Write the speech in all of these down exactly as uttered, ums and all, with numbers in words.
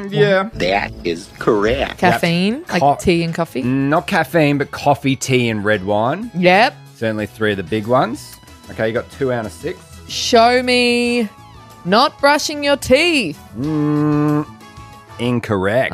Yeah. That is correct. Caffeine, Yep. like Co- tea and coffee. Not caffeine, but coffee, tea, and red wine. Yep. Certainly three of the big ones. Okay, you got two out of six. Show me not brushing your teeth. Mm, incorrect.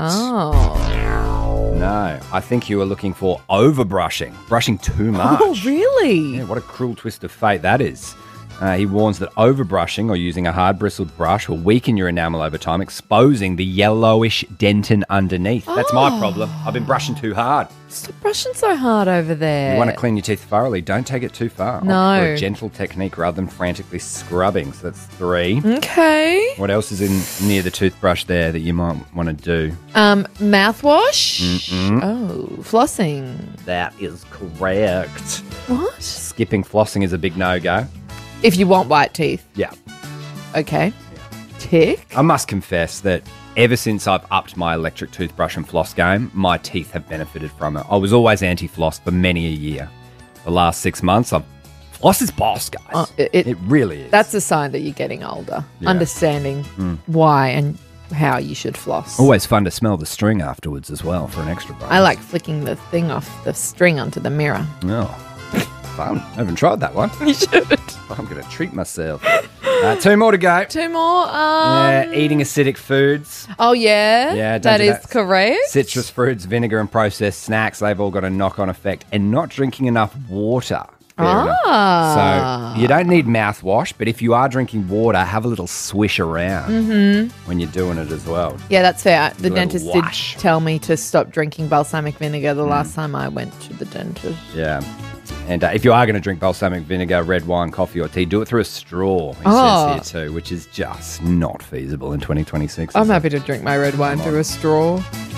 Oh. No, I think you were looking for over-brushing, brushing too much. Oh, really? Yeah, what a cruel twist of fate that is. Uh, he warns that overbrushing or using a hard-bristled brush will weaken your enamel over time, exposing the yellowish dentin underneath. That's Oh. my problem. I've been brushing too hard. Stop brushing so hard over there. You want to clean your teeth thoroughly, don't take it too far. Opt No. for a gentle technique rather than frantically scrubbing. So that's three. Okay. What else is in near the toothbrush there that you might want to do? Um, mouthwash. Mm-mm. Oh, flossing. That is correct. What? Skipping flossing is a big no-go. If you want white teeth. Yeah. Okay. Tick. I must confess that ever since I've upped my electric toothbrush and floss game, my teeth have benefited from it. I was always anti-floss for many a year. The last six months, I've floss is boss, guys. Uh, it, it, it really is. That's a sign that you're getting older. Yeah. Understanding Mm. why and how you should floss. Always fun to smell the string afterwards as well for an extra bonus. I like flicking the thing off the string onto the mirror. Oh, fun. I haven't tried that one. You should. I'm going to treat myself. Uh, two more to go. Two more. Um, Yeah, eating acidic foods. Oh, yeah? Yeah, don't that do is that. correct. Citrus fruits, vinegar, and processed snacks, they've all got a knock-on effect. And not drinking enough water. Fair enough. Ah. So you don't need mouthwash, but if you are drinking water, have a little swish around Mm-hmm. when you're doing it as well. Yeah, that's fair. The A little dentist wash. did tell me to stop drinking balsamic vinegar Mm. the last time I went to the dentist. Yeah. And uh, if you are going to drink balsamic vinegar, red wine, coffee, or tea, do it through a straw, he Oh. says here too, which is just not feasible in twenty twenty-six. I'm is it? happy to drink my red wine through a straw.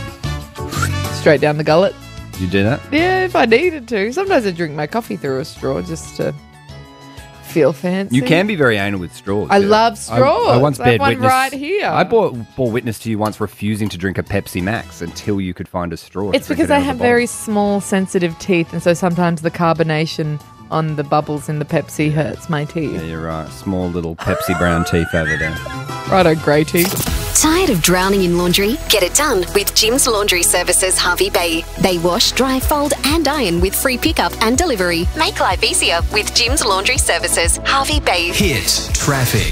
Straight down the gullet. You do that? Yeah, if I needed to. Sometimes I drink my coffee through a straw just to feel fancy. You can be very anal with straws. I yeah. love straws. I, I once I have bared one witness. right here. I bore, bore witness to you once refusing to drink a Pepsi Max until you could find a straw. to It's drink because it out I of the have bottle. very small, sensitive teeth, and so sometimes the carbonation on the bubbles in the Pepsi hurts my teeth. Yeah, you're right. Small little Pepsi brown teeth over there. Righto, grey teeth. Tired of drowning in laundry? Get it done with Jim's Laundry Services Harvey Bay. They wash, dry, fold and iron with free pickup and delivery. Make life easier with Jim's Laundry Services Harvey Bay. Hit traffic.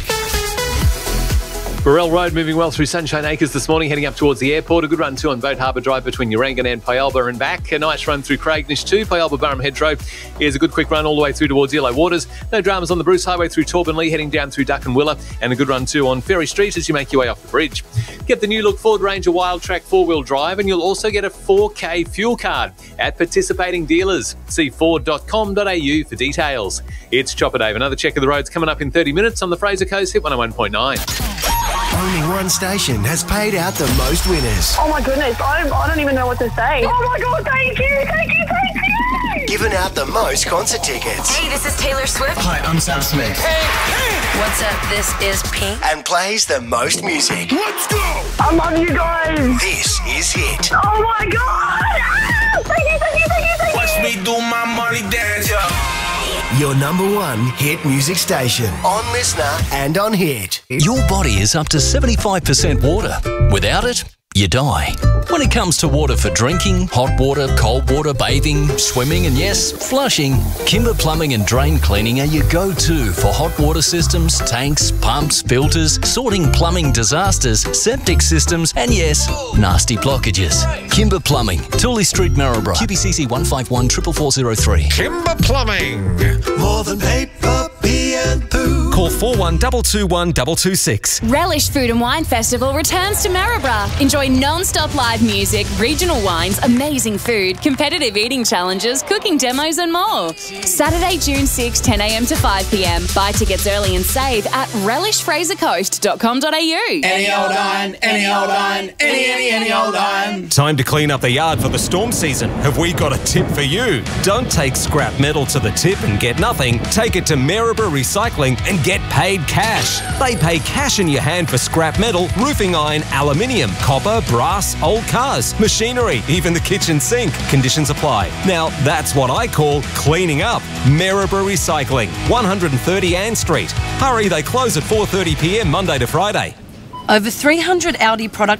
Burrell Road moving well through Sunshine Acres this morning, heading up towards the airport. A good run too on Boat Harbour Drive between Urangan and Pyalba and back. A nice run through Craignish too. Pyalba Burham Hedgerow is a good quick run all the way through towards Yellow Waters. No dramas on the Bruce Highway through Torbenley, heading down through Duck and Willa. And a good run too on Ferry Street as you make your way off the bridge. Get the new look Ford Ranger Wild Track four-wheel drive and you'll also get a four K fuel card at participating dealers. See ford dot com dot a u for details. It's Chopper Dave. Another check of the roads coming up in thirty minutes on the Fraser Coast Hit one oh one point nine. Only one station has paid out the most winners. Oh my goodness, I, I don't even know what to say. Oh my god, thank you, thank you, thank you! Given out the most concert tickets. Hey, this is Taylor Swift. Hi, I'm Sam Smith. What's up? This is Pink. And plays the most music. Let's go! I love you guys! This is Hit. Oh my god! Ah! Thank you, thank you, thank you, thank you! Watch me do my money dance, Your number one hit music station. On Listener and on Hit. Your body is up to seventy-five percent water. Without it, you die. When it comes to water for drinking, hot water, cold water, bathing, swimming, and yes, flushing, Kimber Plumbing and Drain Cleaning are your go-to for hot water systems, tanks, pumps, filters, sorting plumbing disasters, septic systems, and yes, nasty blockages. Kimber Plumbing, Tooley Street, Maryborough. Q B C C one five one four four zero zero three. Kimber Plumbing. More than paper, pee and poo. Call four one two two one two two six. Relish Food and Wine Festival returns to Maryborough. Enjoy non-stop live music, regional wines, amazing food, competitive eating challenges, cooking demos and more. Saturday, June sixth, ten a m to five p m. Buy tickets early and save at relish fraser coast dot com dot a u. Any old iron, any old iron, any, any, any old iron. Time to clean up the yard for the storm season. Have we got a tip for you? Don't take scrap metal to the tip and get nothing. Take it to Maryborough Recycling and get paid cash. They pay cash in your hand for scrap metal, roofing iron, aluminium, copper, brass, old cars, machinery, even the kitchen sink. Conditions apply. Now, that's what I call cleaning up. Maryborough Recycling, one thirty Ann Street. Hurry, they close at four thirty p m Monday to Friday. Over three hundred Audi product